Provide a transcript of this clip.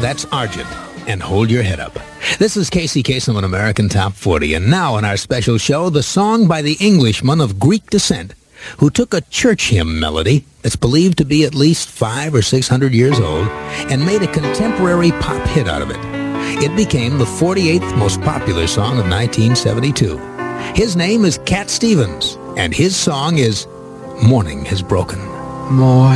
That's Argent. And Hold Your Head Up. This is Casey Kasem on American Top 40. And now on our special show, the song by the Englishman of Greek descent who took a church hymn melody that's believed to be at least 500 or 600 years old and made a contemporary pop hit out of it. It became the 48th most popular song of 1972. His name is Cat Stevens, and his song is Morning Has Broken. More